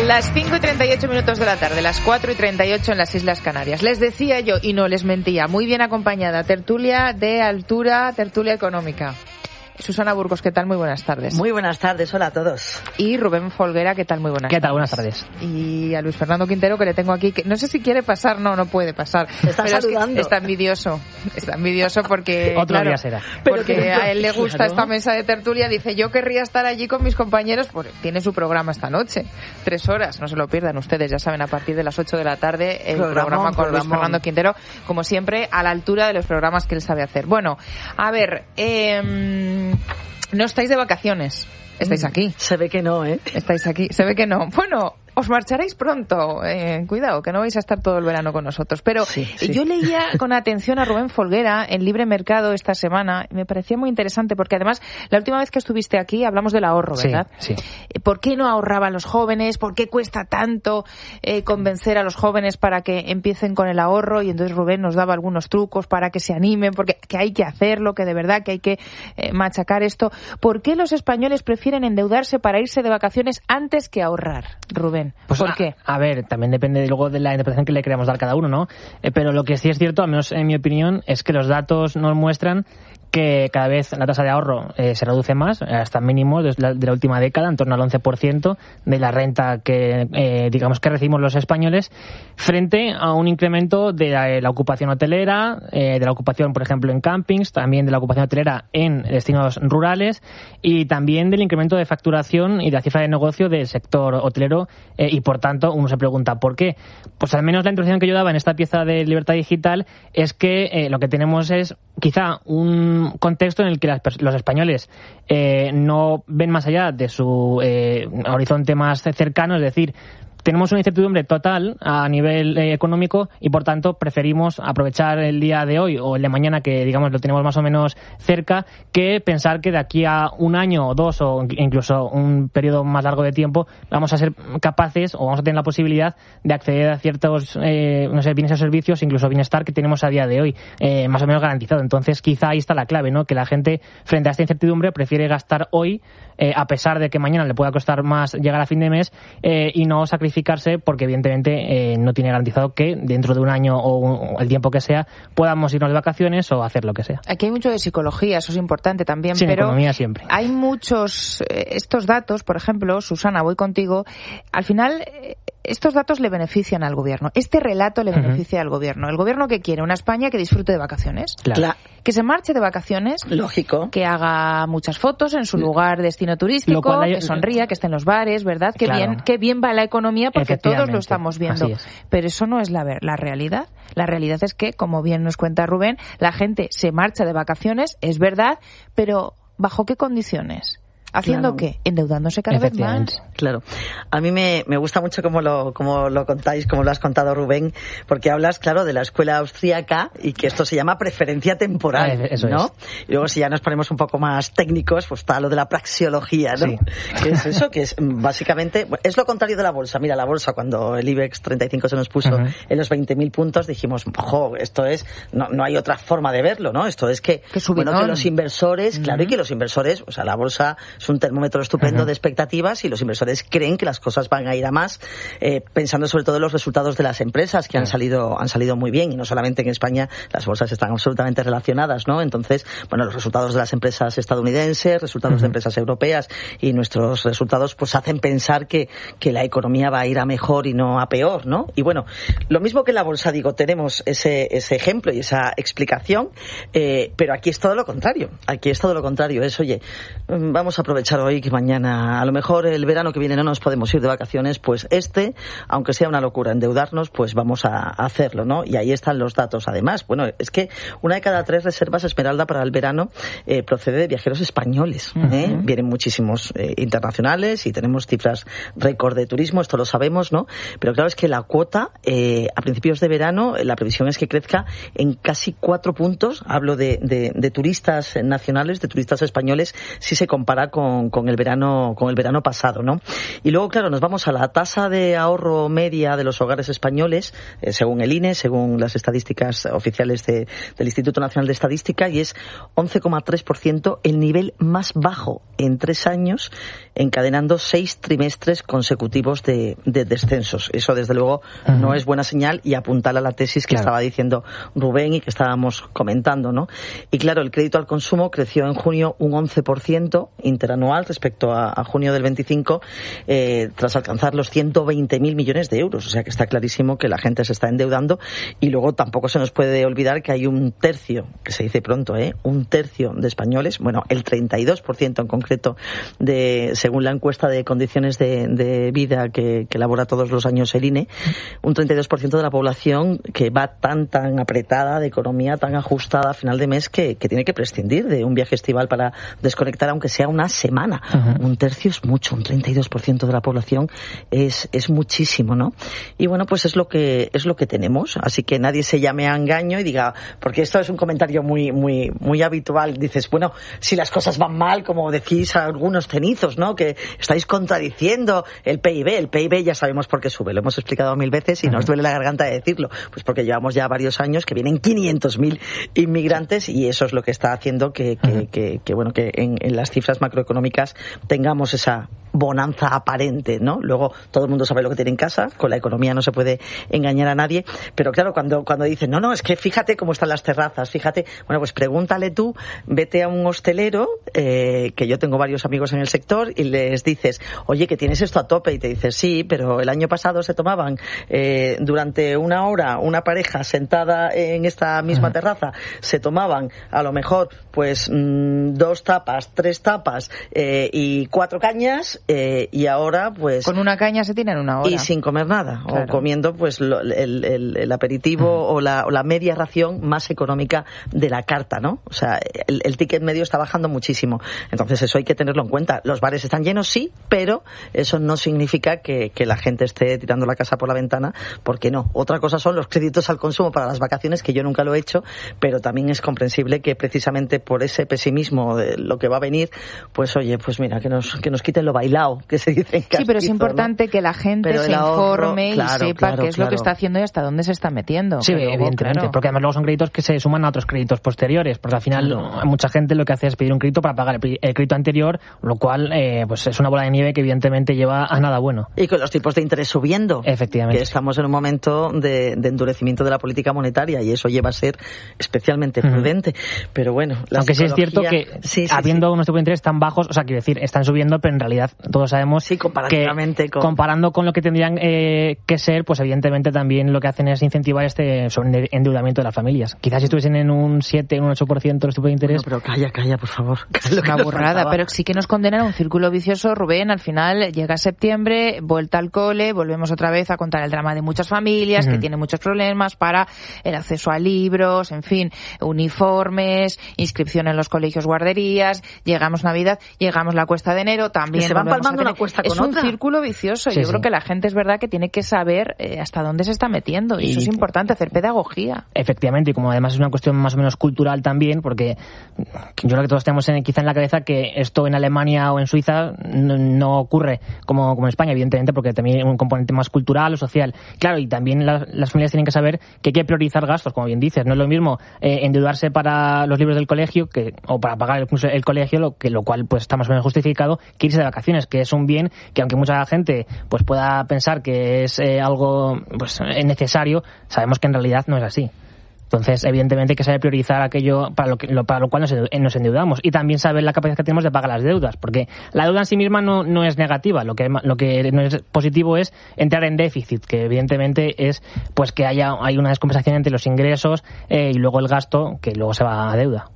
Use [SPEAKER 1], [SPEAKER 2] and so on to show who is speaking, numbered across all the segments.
[SPEAKER 1] Las 5:38 de la tarde, las 4:38 en las Islas Canarias. Les decía yo, y no les mentía, muy bien acompañada, tertulia de altura, tertulia económica. Susana Burgos, ¿qué tal? Muy buenas tardes.
[SPEAKER 2] Muy buenas tardes, hola a todos.
[SPEAKER 1] Y Rubén Folguera, ¿qué tal? Muy buenas tardes.
[SPEAKER 3] ¿Qué tal? Buenas tardes.
[SPEAKER 1] Y a Luis Fernando Quintero, que le tengo aquí, que no sé si quiere pasar, no puede pasar.
[SPEAKER 2] Está saludando.
[SPEAKER 1] Es que está envidioso porque,
[SPEAKER 3] Otro
[SPEAKER 1] claro,
[SPEAKER 3] día será.
[SPEAKER 1] Porque a él le gusta
[SPEAKER 2] claro.
[SPEAKER 1] esta mesa de tertulia, dice, yo querría estar allí con mis compañeros, porque tiene su programa esta noche, 3 horas, no se lo pierdan ustedes, ya saben, a partir de las 8 de la tarde, el programa con Luis Fernando Quintero, como siempre, a la altura de los programas que él sabe hacer. Bueno, a ver, no estáis de vacaciones, estáis aquí.
[SPEAKER 2] Se ve que no, ¿eh?
[SPEAKER 1] Estáis aquí, se ve que no. Bueno, os marcharéis pronto. Cuidado, que no vais a estar todo el verano con nosotros. Pero
[SPEAKER 2] sí.
[SPEAKER 1] Yo leía con atención a Rubén Folguera en Libre Mercado esta semana y me parecía muy interesante porque además la última vez que estuviste aquí hablamos del ahorro, ¿verdad?
[SPEAKER 3] Sí.
[SPEAKER 1] ¿Por qué no ahorraban los jóvenes? ¿Por qué cuesta tanto convencer a los jóvenes para que empiecen con el ahorro? Y entonces Rubén nos daba algunos trucos para que se animen, porque que hay que hacerlo, que de verdad que hay que machacar esto. ¿Por qué los españoles prefieren endeudarse para irse de vacaciones antes que ahorrar, Rubén?
[SPEAKER 3] Pues
[SPEAKER 1] ¿Por qué?
[SPEAKER 3] A ver, también depende luego de la interpretación que le queramos dar cada uno, ¿no? Pero lo que sí es cierto, al menos en mi opinión, es que los datos nos muestran que cada vez la tasa de ahorro se reduce más, hasta mínimos de la última década, en torno al 11% de la renta que digamos que recibimos los españoles, frente a un incremento de la ocupación hotelera, de la ocupación, por ejemplo, en campings, también de la ocupación hotelera en destinos rurales y también del incremento de facturación y de la cifra de negocio del sector hotelero y, por tanto, uno se pregunta ¿por qué? Pues al menos la introducción que yo daba en esta pieza de Libertad Digital es que lo que tenemos es quizá un contexto en el que los españoles no ven más allá de su horizonte más cercano, es decir, tenemos una incertidumbre total a nivel económico y, por tanto, preferimos aprovechar el día de hoy o el de mañana, que digamos lo tenemos más o menos cerca, que pensar que de aquí a un año o dos o incluso un periodo más largo de tiempo vamos a ser capaces o vamos a tener la posibilidad de acceder a ciertos bienes o servicios, incluso bienestar que tenemos a día de hoy, más o menos garantizado. Entonces, quizá ahí está la clave, ¿no? Que la gente, frente a esta incertidumbre, prefiere gastar hoy, a pesar de que mañana le pueda costar más llegar a fin de mes, y no sacrificarse porque evidentemente no tiene garantizado que dentro de un año o el tiempo que sea podamos irnos de vacaciones o hacer lo que sea.
[SPEAKER 1] Aquí hay mucho de psicología, eso es importante también,
[SPEAKER 3] sí,
[SPEAKER 1] pero
[SPEAKER 3] economía siempre.
[SPEAKER 1] Hay muchos, estos datos, por ejemplo, Susana, voy contigo, al final estos datos le benefician al gobierno, este relato le beneficia al gobierno. El gobierno que quiere una España que disfrute de vacaciones,
[SPEAKER 3] claro.
[SPEAKER 1] Que se marche de vacaciones,
[SPEAKER 2] lógico,
[SPEAKER 1] que haga muchas fotos en su lugar destino turístico, que sonría, que esté en los bares, ¿verdad? Qué bien va la economía, porque todos lo estamos viendo. Pero eso no es la realidad. La realidad es que, como bien nos cuenta Rubén, la gente se marcha de vacaciones, es verdad, pero ¿bajo qué condiciones? ¿Haciendo qué? Endeudándose cada vez más.
[SPEAKER 2] Claro. A mí me gusta mucho cómo lo contáis, como lo has contado, Rubén, porque hablas, claro, de la escuela austríaca y que esto se llama preferencia temporal,
[SPEAKER 3] eso
[SPEAKER 2] ¿no?
[SPEAKER 3] Es.
[SPEAKER 2] Y luego, si ya nos ponemos un poco más técnicos, pues está lo de la praxeología, ¿no? Sí. ¿Qué es eso? Que es básicamente, es lo contrario de la bolsa. Mira, la bolsa, cuando el IBEX 35 se nos puso en los 20.000 puntos, dijimos, ojo, esto es, no hay otra forma de verlo, ¿no? Esto es que los inversores, claro, y que los inversores, o sea, la bolsa es un termómetro estupendo de expectativas y los inversores creen que las cosas van a ir a más, pensando sobre todo en los resultados de las empresas que han salido muy bien, y no solamente en España, las bolsas están absolutamente relacionadas, ¿no? Entonces, bueno, los resultados de las empresas estadounidenses, resultados de empresas europeas y nuestros resultados pues hacen pensar que la economía va a ir a mejor y no a peor, ¿no? Y bueno, lo mismo que en la bolsa, digo, tenemos ese ejemplo y esa explicación, pero aquí es todo lo contrario. Aquí es todo lo contrario. Es, oye, vamos a aprovechar hoy que mañana, a lo mejor el verano que viene no nos podemos ir de vacaciones, pues aunque sea una locura endeudarnos, pues vamos a hacerlo, ¿no? Y ahí están los datos. Además, bueno, es que 1 de cada 3 reservas Esmeralda para el verano procede de viajeros españoles. Vienen muchísimos internacionales y tenemos cifras récord de turismo, esto lo sabemos, ¿no? Pero claro, es que la cuota a principios de verano, la previsión es que crezca en casi 4 puntos. Hablo de turistas nacionales, de turistas españoles, si se compara con el verano pasado, ¿no? Y luego, claro, nos vamos a la tasa de ahorro media de los hogares españoles, según el INE, según las estadísticas oficiales del Instituto Nacional de Estadística, y es 11,3%, el nivel más bajo en 3 años, encadenando 6 trimestres consecutivos de descensos. Eso, desde luego, no es buena señal y apuntala la tesis que estaba diciendo Rubén y que estábamos comentando, ¿no? Y claro, el crédito al consumo creció en junio un 11% interanual respecto a junio del 25, tras alcanzar los 120.000 millones de euros. O sea que está clarísimo que la gente se está endeudando, y luego tampoco se nos puede olvidar que hay un tercio, que se dice pronto, un tercio de españoles, bueno, el 32% en concreto, según la encuesta de condiciones de vida que elabora todos los años el INE, un 32% de la población que va tan apretada, de economía tan ajustada a final de mes, que tiene que prescindir de un viaje estival para desconectar, aunque sea una semana. Un tercio es mucho, un 32% de la población es muchísimo, ¿no? Y bueno, pues es lo que tenemos, así que nadie se llame a engaño y diga, porque esto es un comentario muy habitual, dices, bueno, si las cosas van mal, como decís algunos cenizos, ¿no?, que estáis contradiciendo el PIB ya sabemos por qué sube, lo hemos explicado 1000 veces y nos duele la garganta de decirlo, pues porque llevamos ya varios años que vienen 500.000 inmigrantes, y eso es lo que está haciendo que en las cifras macroeconómicas tengamos esa bonanza aparente, ¿no? Luego todo el mundo sabe lo que tiene en casa, con la economía no se puede engañar a nadie, pero claro, cuando dicen, no, es que fíjate cómo están las terrazas, fíjate, bueno, pues pregúntale tú, vete a un hostelero, que yo tengo varios amigos en el sector, y les dices, oye, que tienes esto a tope, y te dices, sí, pero el año pasado se tomaban durante una hora, una pareja sentada en esta misma terraza, se tomaban a lo mejor pues 2 tapas, 3 tapas y 4 cañas, y ahora pues
[SPEAKER 1] con una caña se tienen una hora
[SPEAKER 2] y sin comer nada, claro, o comiendo pues el aperitivo o la media ración más económica de la carta, ¿no? O sea, el ticket medio está bajando muchísimo, entonces eso hay que tenerlo en cuenta. Los bares están llenos, sí, pero eso no significa que la gente esté tirando la casa por la ventana, porque no. Otra cosa son los créditos al consumo para las vacaciones, que yo nunca lo he hecho, pero también es comprensible que precisamente por ese pesimismo de lo que va a venir, pues oye, pues mira, que nos quiten lo bailado, que se dice en castizo,
[SPEAKER 1] sí, pero es importante,
[SPEAKER 2] ¿no?,
[SPEAKER 1] que la gente se informe y sepa qué es lo que está haciendo y hasta dónde se está metiendo.
[SPEAKER 3] Sí, evidentemente, porque además luego son créditos que se suman a otros créditos posteriores, porque al final mucha gente lo que hace es pedir un crédito para pagar el crédito anterior, lo cual pues es una bola de nieve que evidentemente lleva a nada bueno.
[SPEAKER 2] Y con los tipos de interés subiendo,
[SPEAKER 3] efectivamente,
[SPEAKER 2] que estamos en un momento de endurecimiento de la política monetaria, y eso lleva a ser especialmente prudente. Pero bueno,
[SPEAKER 3] aunque sí es cierto que habiendo unos tipos de interés tan bajos, o sea, quiero decir, están subiendo, pero en realidad todos sabemos
[SPEAKER 2] comparativamente
[SPEAKER 3] que comparando con lo que tendrían que ser, pues evidentemente también lo que hacen es incentivar este endeudamiento de las familias. Quizás si estuviesen en un 7, un 8% los tipos de interés.
[SPEAKER 2] No, pero calla, por favor.
[SPEAKER 1] Es una burrada, pero sí que nos condenan a un círculo vicioso, Rubén. Al final llega septiembre, vuelta al cole, volvemos otra vez a contar el drama de muchas familias que tienen muchos problemas para el acceso a libros, en fin, uniformes, inscripción en los colegios, guarderías, llegamos Navidad, llegamos la cuesta de enero, también
[SPEAKER 2] se van palmando una cuesta con otra.
[SPEAKER 1] Es un círculo vicioso. Yo creo que la gente es verdad que tiene que saber hasta dónde se está metiendo, y eso es importante, hacer pedagogía.
[SPEAKER 3] Efectivamente, y como además es una cuestión más o menos cultural también, porque yo creo que todos tenemos quizá en la cabeza que esto en Alemania o en Suiza no ocurre como en España, evidentemente, porque también hay un componente más cultural o social. Claro, y también las familias tienen que saber que hay que priorizar gastos, como bien dices. No es lo mismo endeudarse para los libros del colegio o para pagar el colegio, lo cual pues está más o menos justificado, que irse de vacaciones, que es un bien que, aunque mucha gente pues pueda pensar que es algo pues necesario, sabemos que en realidad no es así. Entonces, evidentemente, hay que saber priorizar aquello para lo cual nos endeudamos, y también saber la capacidad que tenemos de pagar las deudas, porque la deuda en sí misma no es negativa. Lo que no es positivo es entrar en déficit, que evidentemente es pues que hay una descompensación entre los ingresos y luego el gasto, que luego se va a deuda.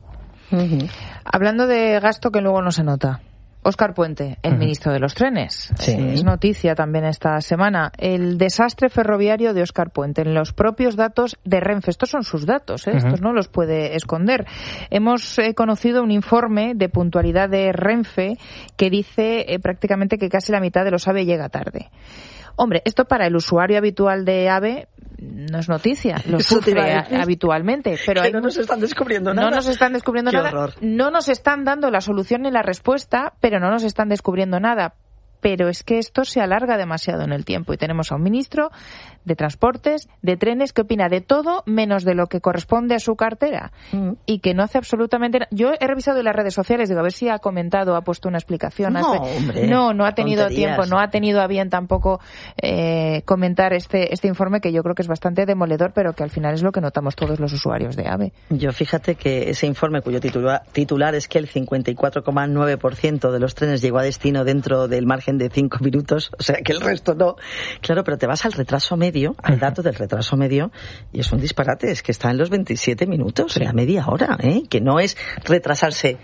[SPEAKER 1] Hablando de gasto que luego no se nota, Óscar Puente, el ministro de los trenes.
[SPEAKER 3] Sí.
[SPEAKER 1] Es noticia también esta semana. El desastre ferroviario de Óscar Puente. En los propios datos de Renfe. Estos son sus datos, estos no los puede esconder. Hemos conocido un informe de puntualidad de Renfe que dice prácticamente que casi la mitad de los AVE llega tarde. Hombre, esto para el usuario habitual de AVE no es noticia, lo sufre habitualmente. Pero
[SPEAKER 2] no nos están descubriendo nada.
[SPEAKER 1] No nos están descubriendo
[SPEAKER 2] Qué
[SPEAKER 1] nada.
[SPEAKER 2] Horror.
[SPEAKER 1] No nos están dando la solución ni la respuesta, pero no nos están descubriendo nada. Pero es que esto se alarga demasiado en el tiempo y tenemos a un ministro de Transportes, de Trenes, que opina de todo menos de lo que corresponde a su cartera y que no hace absolutamente nada. Yo he revisado las redes sociales, digo, a ver si ha comentado, ha puesto una explicación.
[SPEAKER 2] Hombre,
[SPEAKER 1] no ha tenido
[SPEAKER 2] tonterías.
[SPEAKER 1] tiempo, no ha tenido a bien tampoco comentar este informe, que yo creo que es bastante demoledor, pero que al final es lo que notamos todos los usuarios de AVE.
[SPEAKER 2] Yo fíjate que ese informe, cuyo titular es que el 54,9% de los trenes llegó a destino dentro del margen de 5 minutos, o sea que el resto no. Claro, pero te vas al retraso medio, al dato del retraso medio, y es un disparate, es que está en los 27 minutos, en la media hora, que no es retrasarse,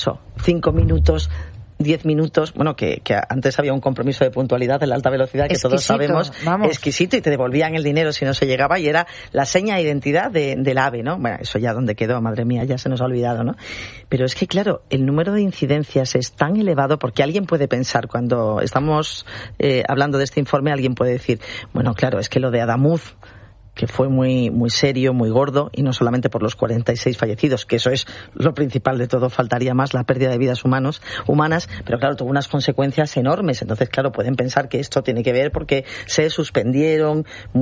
[SPEAKER 2] 5 minutos, 10 minutos, bueno, que antes había un compromiso de puntualidad en la alta velocidad que
[SPEAKER 1] exquisito,
[SPEAKER 2] todos sabemos,
[SPEAKER 1] vamos.
[SPEAKER 2] Exquisito, y te devolvían el dinero si no se llegaba, y era la seña de identidad del AVE, ¿no? Bueno, eso ya donde quedó, madre mía, ya se nos ha olvidado, ¿no? Pero es que, claro, el número de incidencias es tan elevado, porque alguien puede pensar, cuando estamos hablando de este informe, alguien puede decir, bueno, claro, es que lo de Adamuz, que fue muy muy serio, muy gordo, y no solamente por los 46 fallecidos, que eso es lo principal de todo, faltaría más la pérdida de vidas humanas, pero claro, tuvo unas consecuencias enormes. Entonces, claro, pueden pensar que esto tiene que ver porque se suspendieron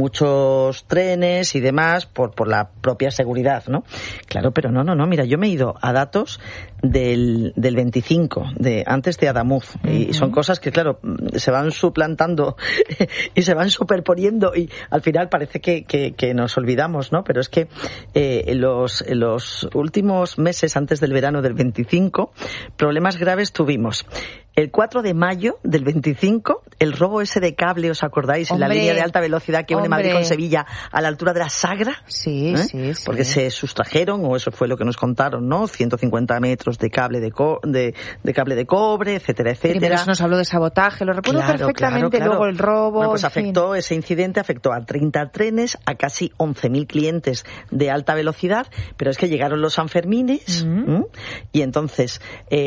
[SPEAKER 2] muchos trenes y demás por la propia seguridad, ¿no? Claro, pero no, mira, yo me he ido a datos del 25, antes de Adamuz, y son cosas que, claro, se van suplantando y se van superponiendo, y al final parece que nos olvidamos, ¿no? Pero es que en los últimos meses antes del verano del 25, problemas graves tuvimos. El 4 de mayo del 25, el robo ese de cable, ¿os acordáis? En la línea de alta velocidad que une Madrid con Sevilla a la altura de la Sagra.
[SPEAKER 1] Sí.
[SPEAKER 2] Porque se sustrajeron, o eso fue lo que nos contaron, ¿no? 150 metros de cable de cable de cobre, etcétera, etcétera.
[SPEAKER 1] Primero se nos habló de sabotaje, lo recuerdo perfectamente,
[SPEAKER 2] claro.
[SPEAKER 1] Luego el robo.
[SPEAKER 2] Bueno, pues ese incidente afectó a 30 trenes, a casi 11.000 clientes de alta velocidad, pero es que llegaron los Sanfermines, y entonces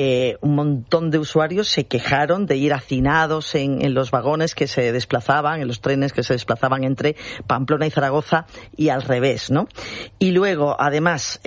[SPEAKER 2] un montón de usuarios se quejaron de ir hacinados en los vagones que se desplazaban, en los trenes que se desplazaban entre Pamplona y Zaragoza y al revés, ¿no? Y luego, además,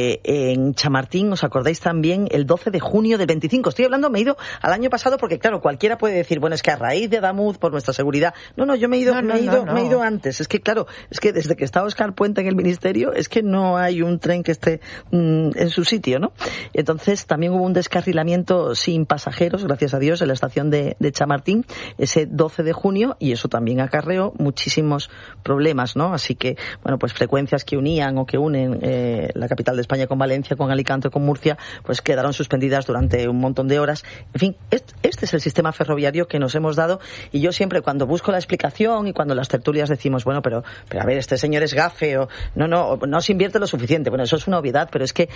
[SPEAKER 2] en Chamartín, ¿os acordáis también? El 12 de junio del 25. Estoy hablando, me he ido al año pasado porque, claro, cualquiera puede decir, bueno, es que a raíz de Adamuz, por nuestra seguridad. No, yo me he ido antes. Es que, claro, desde que está Óscar Puente en el Ministerio, es que no hay un tren que esté en su sitio, ¿no? Entonces, también hubo un descarrilamiento sin pasajeros, gracias a Dios, en la estación de Chamartín, ese 12 de junio, y eso también acarreó muchísimos problemas, ¿no? Así que, bueno, pues frecuencias que unían o que unen la capital de España con Valencia, con Alicante o con Murcia, pues quedaron suspendidas durante un montón de horas. En fin, este es el sistema ferroviario que nos hemos dado, y yo siempre, cuando busco la explicación y cuando las tertulias decimos, bueno, pero a ver, este señor es gafe, o no se invierte lo suficiente. Bueno, eso es una obviedad, pero es que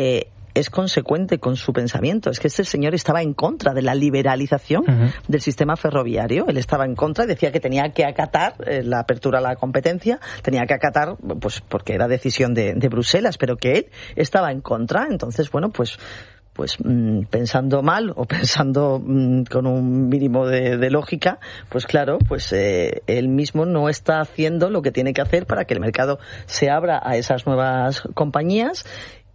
[SPEAKER 2] es consecuente con su pensamiento. Es que este señor estaba en contra de la liberalización del sistema ferroviario. Él estaba en contra y decía que tenía que acatar la apertura a la competencia, tenía que acatar, pues porque era decisión de Bruselas, pero que él estaba en contra. Entonces, bueno, pues pensando mal o pensando con un mínimo de lógica, pues claro, pues él mismo no está haciendo lo que tiene que hacer para que el mercado se abra a esas nuevas compañías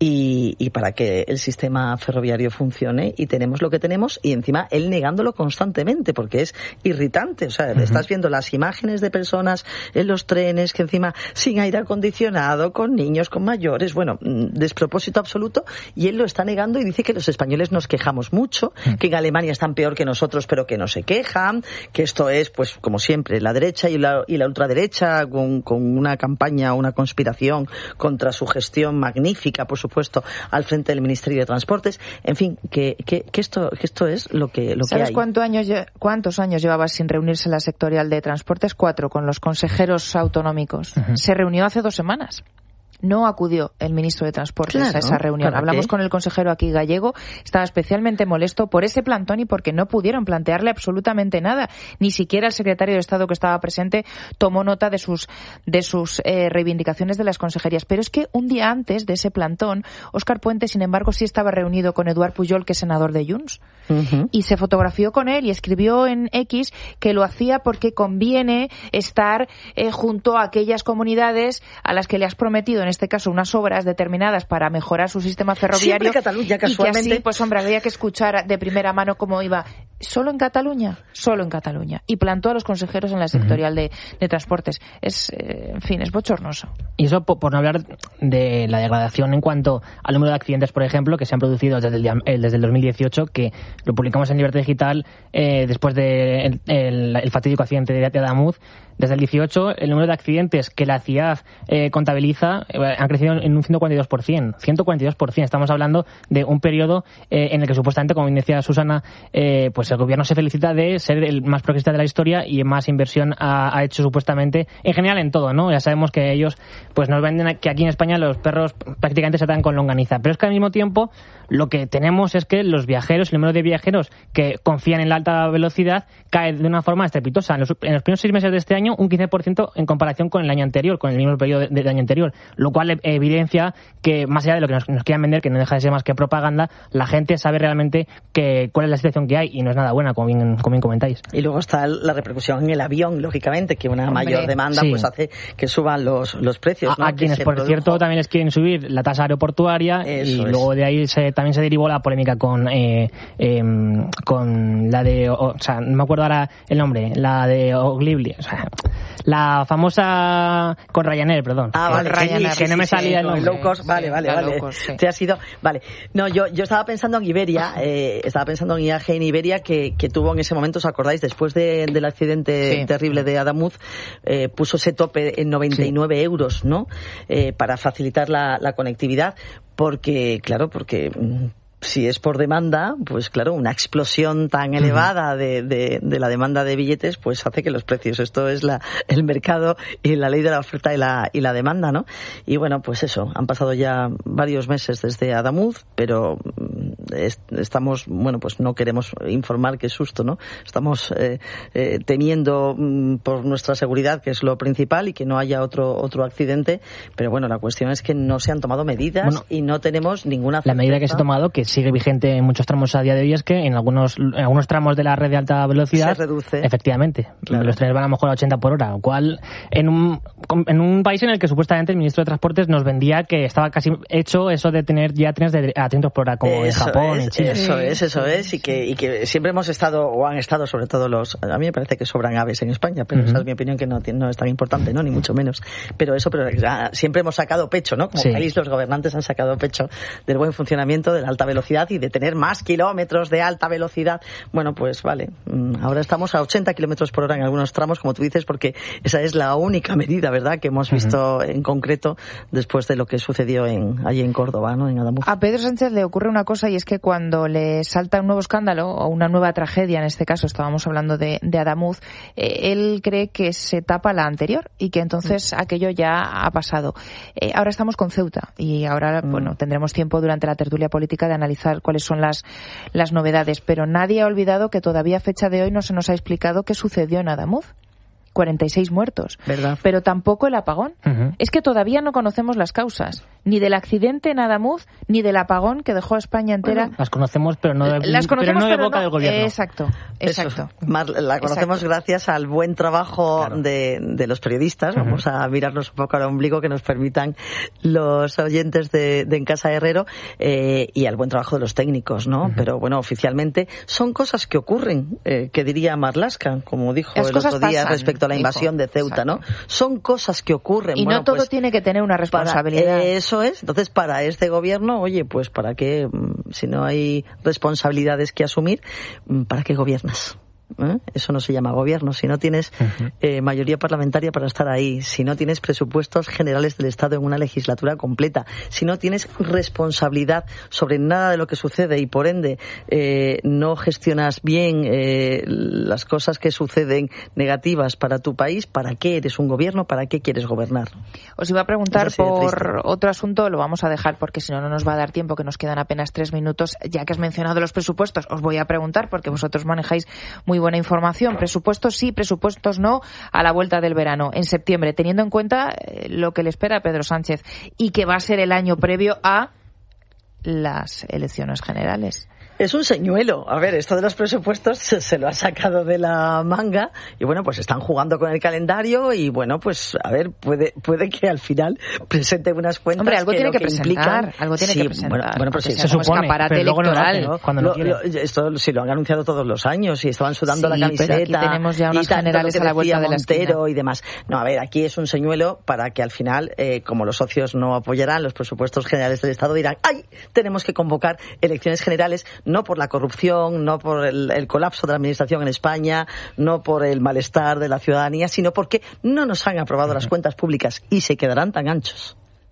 [SPEAKER 2] y para que el sistema ferroviario funcione, y tenemos lo que tenemos, y encima él negándolo constantemente, porque es irritante. O sea, estás viendo las imágenes de personas en los trenes, que encima sin aire acondicionado, con niños, con mayores, bueno, despropósito absoluto, y él lo está negando y dice que los españoles nos quejamos mucho, que en Alemania están peor que nosotros pero que no se quejan, que esto es, pues como siempre, la derecha y la ultraderecha con una campaña, una conspiración contra su gestión magnífica, por supuesto, al frente del Ministerio de Transportes. En fin, que esto es lo que
[SPEAKER 1] ¿Sabes
[SPEAKER 2] hay.
[SPEAKER 1] cuántos años llevaba sin reunirse la sectorial de Transportes? 4, con los consejeros autonómicos. Se reunió hace 2 semanas. No acudió el ministro de Transportes a esa reunión. Hablamos con el consejero aquí gallego, estaba especialmente molesto por ese plantón y porque no pudieron plantearle absolutamente nada. Ni siquiera el secretario de Estado que estaba presente tomó nota de sus reivindicaciones de las consejerías. Pero es que un día antes de ese plantón, Óscar Puente, sin embargo, sí estaba reunido con Eduard Pujol, que es senador de Junts, y se fotografió con él y escribió en X que lo hacía porque conviene estar junto a aquellas comunidades a las que le has prometido, en este caso, unas obras determinadas para mejorar su sistema ferroviario.
[SPEAKER 2] Siempre Cataluña, casualmente.
[SPEAKER 1] Y que así, pues hombre, había que escuchar de primera mano cómo iba. ¿Solo en Cataluña? Solo en Cataluña. Y plantó a los consejeros en la sectorial de Transportes. En fin, es bochornoso.
[SPEAKER 3] Y eso por no hablar de la degradación en cuanto al número de accidentes, por ejemplo, que se han producido desde el 2018, que lo publicamos en Libertad Digital después del el fatídico accidente de Adamuz. Desde el 18, el número de accidentes que la CIAF contabiliza han crecido en un 142%. 142%. Estamos hablando de un periodo en el que supuestamente, como bien decía Susana, pues el gobierno se felicita de ser el más progresista de la historia y más inversión ha hecho supuestamente, en general en todo, ¿no? Ya sabemos que ellos pues nos venden que aquí en España los perros prácticamente se tratan con longaniza. Pero es que al mismo tiempo lo que tenemos es que los viajeros, el número de viajeros que confían en la alta velocidad cae de una forma estrepitosa. En los primeros 6 meses de este año, un 15% en comparación con el año anterior, con el mismo periodo del año anterior, lo cual evidencia que, más allá de lo que nos quieran vender, que no deja de ser más que propaganda, la gente sabe realmente cuál es la situación que hay y no es nada buena, como bien comentáis.
[SPEAKER 2] Y luego está la repercusión en el avión, lógicamente, que una mayor demanda pues hace que suban los precios, ¿no?
[SPEAKER 3] A quienes, por cierto, también les quieren subir la tasa aeroportuaria. Eso y luego de ahí también se derivó la polémica con la de, o sea, no me acuerdo ahora el nombre, la de Oglibli, o sea, la famosa con Ryanair, perdón.
[SPEAKER 2] Vale,
[SPEAKER 3] Ryanair, que no me salía el nombre.
[SPEAKER 2] Low cost, vale. Te has ido, vale. No, yo estaba pensando en Iberia, estaba pensando en IAG en Iberia que tuvo en ese momento, ¿os acordáis? Después del accidente terrible de Adamuz, puso ese tope en 99 euros, ¿no? Para facilitar la conectividad, porque si es por demanda, pues claro, una explosión tan elevada de la demanda de billetes, pues hace que los precios, esto es el mercado y la ley de la oferta y la demanda, ¿no? Y bueno, pues eso, han pasado ya varios meses desde Adamuz, pero estamos, bueno, pues no queremos informar, qué susto, ¿no? Estamos temiendo por nuestra seguridad, que es lo principal, y que no haya otro accidente, pero bueno, la cuestión es que no se han tomado medidas y no tenemos ninguna certeza.
[SPEAKER 3] La medida que se ha tomado, que sigue vigente en muchos tramos a día de hoy, es que en algunos tramos de la red de alta velocidad
[SPEAKER 2] se reduce.
[SPEAKER 3] Efectivamente, claro. Los trenes van a lo mejor a 80 por hora, lo cual en un país en el que supuestamente el ministro de Transportes nos vendía que estaba casi hecho eso de tener ya trenes a 300 por hora, como en Japón, en China.
[SPEAKER 2] Eso es, y que siempre hemos estado, o han estado sobre todo a mí me parece que sobran aves en España, pero esa es mi opinión, que no es tan importante, ¿no? Ni mucho menos. Pero siempre hemos sacado pecho, ¿no? Como país, los gobernantes han sacado pecho del buen funcionamiento de la alta velocidad y de tener más kilómetros de alta velocidad. Bueno, pues vale, ahora estamos a 80 kilómetros por hora en algunos tramos, como tú dices, porque esa es la única medida, ¿verdad?, que hemos visto en concreto después de lo que sucedió allí en Córdoba, ¿no?, en Adamuz.
[SPEAKER 1] A Pedro Sánchez le ocurre una cosa, y es que cuando le salta un nuevo escándalo o una nueva tragedia, en este caso estábamos hablando de Adamuz, él cree que se tapa la anterior y que entonces aquello ya ha pasado. Ahora estamos con Ceuta y ahora, bueno, tendremos tiempo durante la tertulia política de analizar cuáles son las novedades, pero nadie ha olvidado que todavía a fecha de hoy no se nos ha explicado qué sucedió en Adamuz. 46 muertos.
[SPEAKER 2] ¿Verdad?
[SPEAKER 1] Pero tampoco el apagón. Es que todavía no conocemos las causas, ni del accidente en Adamuz, ni del apagón que dejó a España entera.
[SPEAKER 3] Bueno, las conocemos, pero no de boca del gobierno.
[SPEAKER 1] Exacto.
[SPEAKER 2] La conocemos gracias al buen trabajo de los periodistas. Vamos a mirarnos un poco al ombligo, que nos permitan los oyentes de En Casa Herrero, y al buen trabajo de los técnicos, ¿no? Pero bueno, oficialmente son cosas que ocurren, que diría Marlaska, como dijo el otro día respecto a la invasión de Ceuta, ¿no? Son cosas que ocurren.
[SPEAKER 1] Y no todo tiene que tener una responsabilidad.
[SPEAKER 2] Eso es. Entonces, para este gobierno, oye, pues ¿para qué? Si no hay responsabilidades que asumir, ¿para qué gobiernas? eso no se llama gobierno. Si no tienes mayoría parlamentaria para estar ahí, si no tienes presupuestos generales del Estado en una legislatura completa, si no tienes responsabilidad sobre nada de lo que sucede y por ende no gestionas bien las cosas que suceden negativas para tu país, ¿para qué eres un gobierno? ¿Para qué quieres gobernar?
[SPEAKER 1] Os iba a preguntar por otro asunto, lo vamos a dejar porque si no, no nos va a dar tiempo, que nos quedan apenas 3 minutos. Ya que has mencionado los presupuestos, os voy a preguntar, porque vosotros manejáis muy buena información. Presupuestos sí, presupuestos no, a la vuelta del verano, en septiembre, teniendo en cuenta lo que le espera a Pedro Sánchez y que va a ser el año previo a las elecciones generales.
[SPEAKER 2] Es un señuelo. A ver, esto de los presupuestos se lo ha sacado de la manga y bueno, pues están jugando con el calendario y bueno, pues a ver, puede que al final presente unas cuentas.
[SPEAKER 1] Hombre, algo
[SPEAKER 2] que
[SPEAKER 1] tiene
[SPEAKER 2] que
[SPEAKER 1] presentar,
[SPEAKER 2] implican,
[SPEAKER 1] algo tiene que presentar.
[SPEAKER 2] Bueno, pues sí,
[SPEAKER 3] se supone,
[SPEAKER 1] escaparate electoral.
[SPEAKER 2] Esto sí lo han anunciado todos los años y estaban sudando la camiseta.
[SPEAKER 1] Pero aquí tenemos ya unas generales a la vuelta de la esquina
[SPEAKER 2] y demás. No, a ver, aquí es un señuelo para que al final, como los socios no apoyarán los presupuestos generales del Estado, dirán, ¡ay! Tenemos que convocar elecciones generales, no por la corrupción, no por el colapso de la administración en España, no por el malestar de la ciudadanía, sino porque no nos han aprobado las cuentas públicas y se quedarán tan anchos.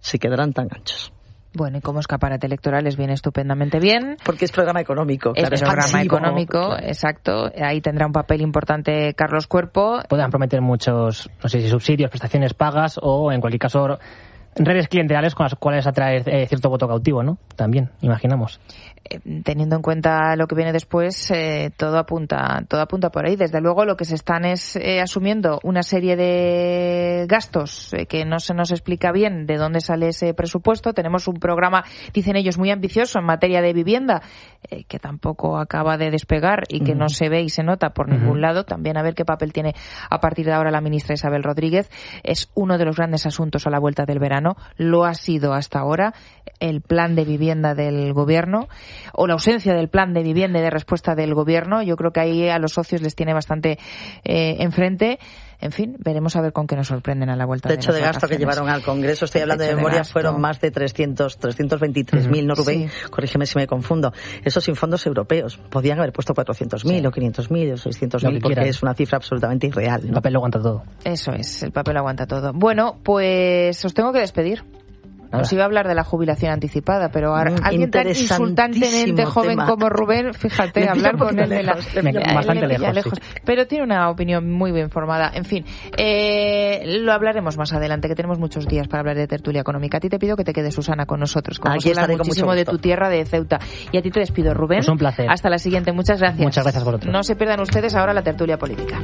[SPEAKER 1] Bueno, y como escaparate electoral les viene estupendamente bien.
[SPEAKER 2] Porque es programa económico.
[SPEAKER 1] Claro, es programa económico, exacto. Ahí tendrá un papel importante Carlos Cuerpo.
[SPEAKER 3] Puedan prometer muchos, no sé si subsidios, prestaciones pagas o, en cualquier caso, redes clientelares con las cuales atraer cierto voto cautivo, ¿no? También, imaginamos.
[SPEAKER 1] Teniendo en cuenta lo que viene después, todo apunta por ahí. Desde luego, lo que se están es asumiendo una serie de gastos que no se nos explica bien de dónde sale ese presupuesto. Tenemos un programa, dicen ellos, muy ambicioso en materia de vivienda, que tampoco acaba de despegar y que no se ve y se nota por ningún lado. También a ver qué papel tiene a partir de ahora la ministra Isabel Rodríguez. Es uno de los grandes asuntos a la vuelta del verano. Lo ha sido hasta ahora el plan de vivienda del gobierno, o la ausencia del plan de vivienda y de respuesta del gobierno. Yo creo que ahí a los socios les tiene bastante enfrente. En fin, veremos a ver con qué nos sorprenden a la vuelta de las vacaciones.
[SPEAKER 2] De hecho, de gasto que llevaron al Congreso, estoy hablando de memoria, fueron más de 323.000, ¿no, Rubén? Sí. Corrígeme si me confundo. Eso sin fondos europeos. Podían haber puesto 400.000 o 500.000 o 600.000 porque es una cifra absolutamente irreal, ¿no?
[SPEAKER 3] El papel lo aguanta todo.
[SPEAKER 1] Eso es, el papel aguanta todo. Bueno, pues os tengo que despedir. Os iba a hablar de la jubilación anticipada, pero alguien tan insultantemente joven como Rubén, fíjate, hablar con él
[SPEAKER 3] bastante lejos. Sí.
[SPEAKER 1] Pero tiene una opinión muy bien formada. En fin, lo hablaremos más adelante, que tenemos muchos días para hablar de tertulia económica. A ti te pido que te quedes, Susana, con nosotros.
[SPEAKER 2] Aquí estaré
[SPEAKER 1] muchísimo de tu tierra, de Ceuta. Y a ti te despido, Rubén.
[SPEAKER 3] Es un placer.
[SPEAKER 1] Hasta la siguiente. Muchas gracias.
[SPEAKER 3] Muchas gracias por otro.
[SPEAKER 1] No se pierdan ustedes ahora la tertulia política.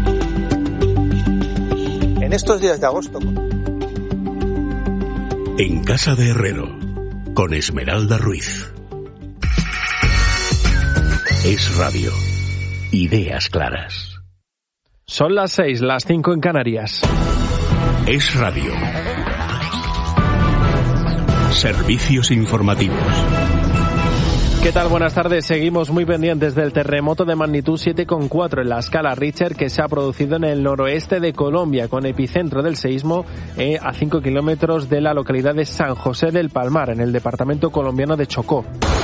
[SPEAKER 4] En estos días de agosto.
[SPEAKER 5] En Casa de Herrero, con Esmeralda Ruiz. Es Radio. Ideas claras.
[SPEAKER 6] Son las 6, las 5 en Canarias.
[SPEAKER 5] Es Radio. Servicios informativos.
[SPEAKER 6] ¿Qué tal? Buenas tardes. Seguimos muy pendientes del terremoto de magnitud 7,4 en la escala Richter que se ha producido en el noroeste de Colombia, con epicentro del seísmo a 5 kilómetros de la localidad de San José del Palmar, en el departamento colombiano de Chocó.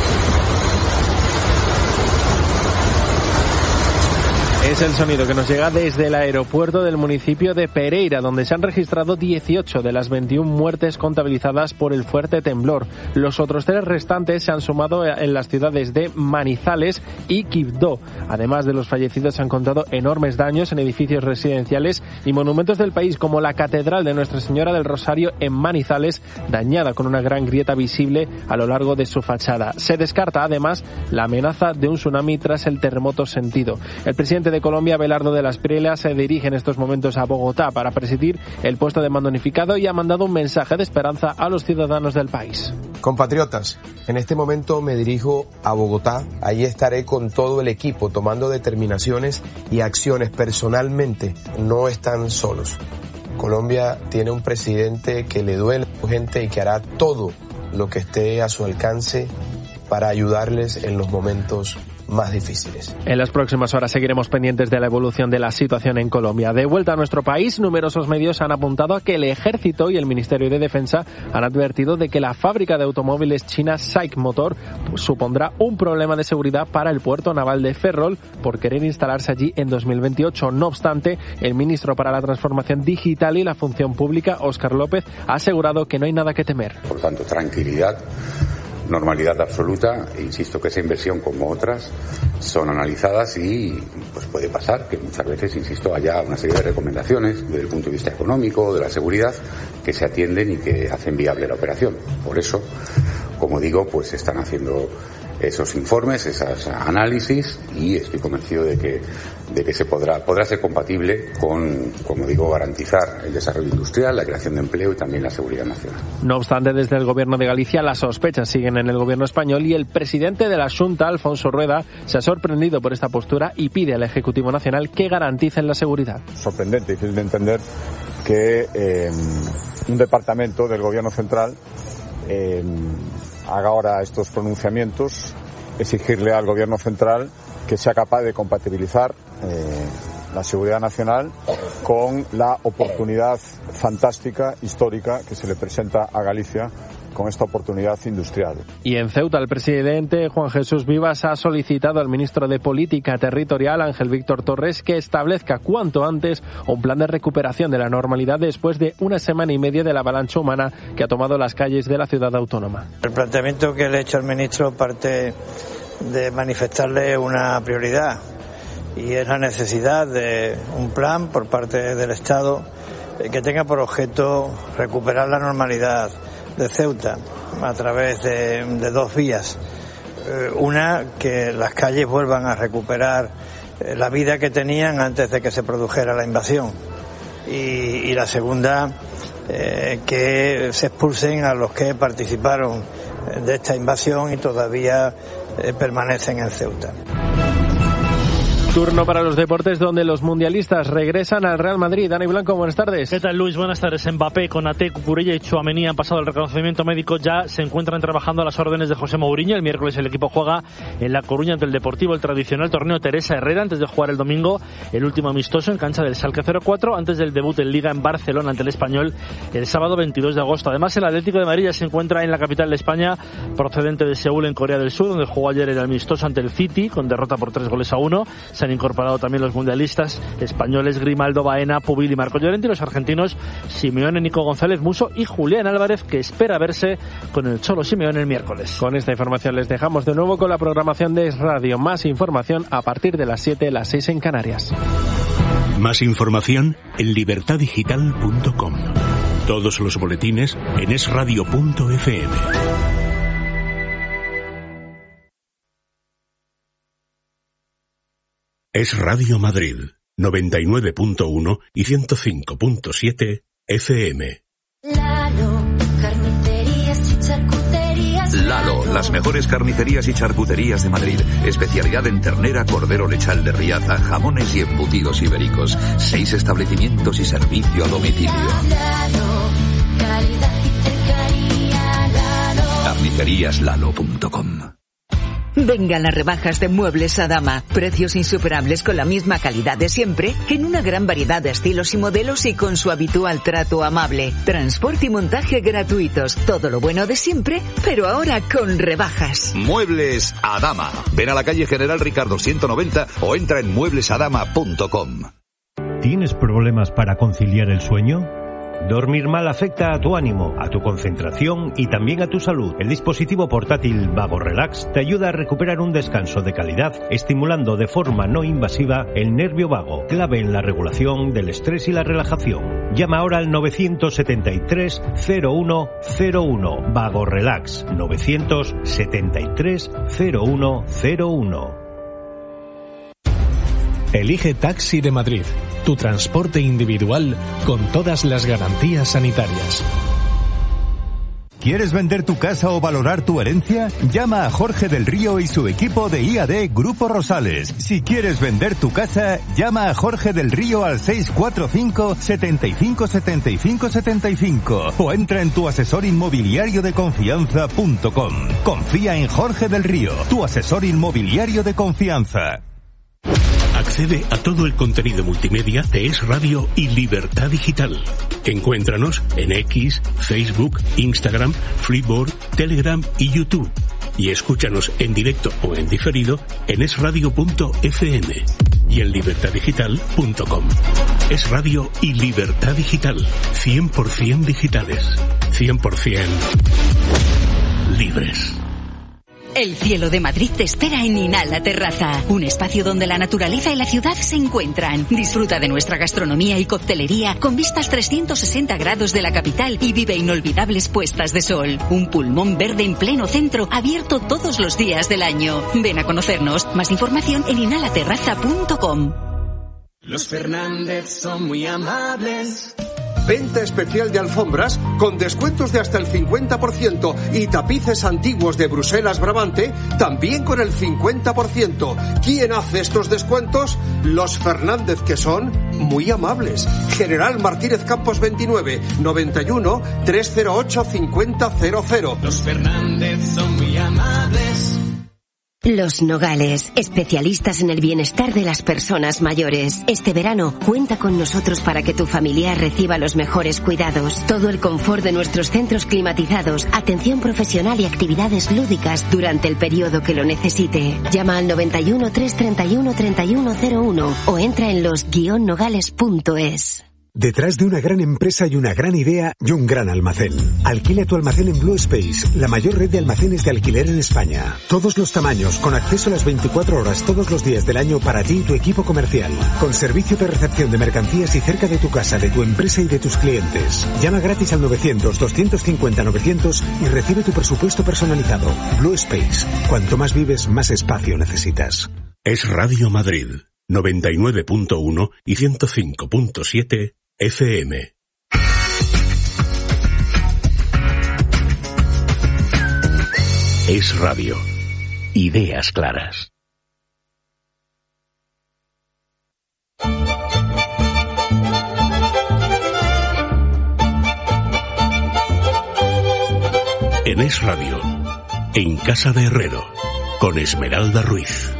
[SPEAKER 6] Es el sonido que nos llega desde el aeropuerto del municipio de Pereira, donde se han registrado 18 de las 21 muertes contabilizadas por el fuerte temblor. Los otros 3 restantes se han sumado en las ciudades de Manizales y Quibdó. Además de los fallecidos, se han contado enormes daños en edificios residenciales y monumentos del país, como la Catedral de Nuestra Señora del Rosario en Manizales, dañada con una gran grieta visible a lo largo de su fachada. Se descarta, además, la amenaza de un tsunami tras el terremoto sentido. El presidente de Colombia, Abelardo de las Prielas, se dirige en estos momentos a Bogotá para presidir el puesto de mando unificado y ha mandado un mensaje de esperanza a los ciudadanos del país.
[SPEAKER 7] Compatriotas, en este momento me dirijo a Bogotá. Allí estaré con todo el equipo tomando determinaciones y acciones personalmente. No están solos. Colombia tiene un presidente que le duele a la gente y que hará todo lo que esté a su alcance para ayudarles en los momentos más difíciles.
[SPEAKER 6] En las próximas horas seguiremos pendientes de la evolución de la situación en Colombia. De vuelta a nuestro país, numerosos medios han apuntado a que el Ejército y el Ministerio de Defensa han advertido de que la fábrica de automóviles china SAIC Motor supondrá un problema de seguridad para el puerto naval de Ferrol por querer instalarse allí en 2028. No obstante, el ministro para la Transformación Digital y la Función Pública, Óscar López, ha asegurado que no hay nada que temer.
[SPEAKER 8] Por tanto, tranquilidad, normalidad absoluta. Insisto que esa inversión, como otras, son analizadas y pues puede pasar que muchas veces, insisto, haya una serie de recomendaciones desde el punto de vista económico, de la seguridad, que se atienden y que hacen viable la operación. Por eso, como digo, pues están haciendo esos informes, esos análisis, y estoy convencido de que se podrá ser compatible con, como digo, garantizar el desarrollo industrial, la creación de empleo y también la seguridad nacional.
[SPEAKER 6] No obstante, desde el Gobierno de Galicia las sospechas siguen en el Gobierno español y el presidente de la Xunta, Alfonso Rueda, se ha sorprendido por esta postura y pide al Ejecutivo Nacional que garanticen la seguridad.
[SPEAKER 9] Sorprendente, difícil de entender que un departamento del Gobierno central haga ahora estos pronunciamientos, exigirle al Gobierno central que sea capaz de compatibilizar la seguridad nacional con la oportunidad fantástica, histórica, que se le presenta a Galicia con esta oportunidad industrial.
[SPEAKER 6] Y en Ceuta, el presidente Juan Jesús Vivas ha solicitado al ministro de Política Territorial, Ángel Víctor Torres, que establezca cuanto antes un plan de recuperación de la normalidad después de una semana y media de la avalancha humana que ha tomado las calles de la ciudad autónoma.
[SPEAKER 10] El planteamiento que le he hecho al ministro parte de manifestarle una prioridad, y es la necesidad de un plan por parte del Estado que tenga por objeto recuperar la normalidad de Ceuta a través de dos vías. Una, que las calles vuelvan a recuperar la vida que tenían antes de que se produjera la invasión, y la segunda, que se expulsen a los que participaron de esta invasión y todavía permanecen en Ceuta.
[SPEAKER 6] Turno para los deportes, donde los mundialistas regresan al Real Madrid. Dani Blanco, buenas tardes.
[SPEAKER 11] ¿Qué tal, Luis? Buenas tardes. Mbappé, Konaté, Cucurella y Tchouaméni han pasado el reconocimiento médico. Ya se encuentran trabajando a las órdenes de José Mourinho. El miércoles el equipo juega en La Coruña ante el Deportivo, el tradicional torneo Teresa Herrera, antes de jugar el domingo el último amistoso en cancha del Schalke 04, antes del debut en Liga en Barcelona ante el Español el sábado 22 de agosto. Además, el Atlético de Madrid ya se encuentra en la capital de España, procedente de Seúl, en Corea del Sur, donde jugó ayer el amistoso ante el City, con derrota por 3-1. Se han incorporado también los mundialistas españoles Grimaldo, Baena, Pubil y Marco Llorente, y los argentinos Simeone, Nico González, Musso y Julián Álvarez, que espera verse con el Cholo Simeone el miércoles.
[SPEAKER 6] Con esta información les dejamos de nuevo con la programación de Es Radio. Más información a partir de las 7, las 6 en Canarias.
[SPEAKER 5] Más información en libertadigital.com. Todos los boletines en esradio.fm. Es Radio Madrid, 99.1 y 105.7 FM.
[SPEAKER 12] Lalo, las mejores carnicerías y charcuterías de Madrid. Especialidad en ternera, cordero lechal de Riaza, jamones y embutidos ibéricos. 6 establecimientos y servicio a domicilio. Carniceríaslalo.com.
[SPEAKER 13] Vengan las rebajas de Muebles Adama. Precios insuperables con la misma calidad de siempre, en una gran variedad de estilos y modelos y con su habitual trato amable. Transporte y montaje gratuitos. Todo lo bueno de siempre, pero ahora con rebajas.
[SPEAKER 12] Muebles Adama. Ven a la calle General Ricardo 190 o entra en mueblesadama.com.
[SPEAKER 14] ¿Tienes problemas para conciliar el sueño? Dormir mal afecta a tu ánimo, a tu concentración y también a tu salud. El dispositivo portátil Vago Relax te ayuda a recuperar un descanso de calidad, estimulando de forma no invasiva el nervio vago, clave en la regulación del estrés y la relajación. Llama ahora al 973 0101. Vago Relax, 973 0101.
[SPEAKER 15] Elige Taxi de Madrid, tu transporte individual con todas las garantías sanitarias.
[SPEAKER 16] ¿Quieres vender tu casa o valorar tu herencia? Llama a Jorge del Río y su equipo de IAD Grupo Rosales. Si quieres vender tu casa, llama a Jorge del Río al 645 75 75 75 o entra en tuasesorinmobiliariodeconfianza.com. Confía en Jorge del Río, tu asesor inmobiliario de confianza.
[SPEAKER 5] Accede a todo el contenido multimedia de Es Radio y Libertad Digital. Encuéntranos en X, Facebook, Instagram, Flipboard, Telegram y YouTube. Y escúchanos en directo o en diferido en esradio.fm y en libertaddigital.com. Es Radio y Libertad Digital. 100% digitales. 100% libres.
[SPEAKER 17] El cielo de Madrid te espera en Inhala Terraza, un espacio donde la naturaleza y la ciudad se encuentran. Disfruta de nuestra gastronomía y coctelería con vistas 360 grados de la capital y vive inolvidables puestas de sol. Un pulmón verde en pleno centro, abierto todos los días del año. Ven a conocernos. Más información en inhalaterraza.com.
[SPEAKER 18] Los Fernández son muy amables.
[SPEAKER 19] Venta especial de alfombras con descuentos de hasta el 50% y tapices antiguos de Bruselas Brabante también con el 50%. ¿Quién hace estos descuentos? Los Fernández, que son muy amables. General Martínez Campos 29 91 308 5000.
[SPEAKER 18] Los Fernández son muy amables.
[SPEAKER 20] Los Nogales, especialistas en el bienestar de las personas mayores. Este verano, cuenta con nosotros para que tu familiar reciba los mejores cuidados. Todo el confort de nuestros centros climatizados, atención profesional y actividades lúdicas durante el periodo que lo necesite. Llama al 91 331 3101 o entra en los-nogales.es.
[SPEAKER 21] Detrás de una gran empresa y una gran idea y un gran almacén. Alquila tu almacén en Blue Space, la mayor red de almacenes de alquiler en España. Todos los tamaños, con acceso a las 24 horas todos los días del año para ti y tu equipo comercial. Con servicio de recepción de mercancías y cerca de tu casa, de tu empresa y de tus clientes. Llama gratis al 900-250-900 y recibe tu presupuesto personalizado. Blue Space. Cuanto más vives, más espacio necesitas.
[SPEAKER 5] Es Radio Madrid, 99.1 y 105.7 FM. Es Radio. Ideas claras. En Es Radio, en Casa de Herrero, con Esmeralda Ruiz.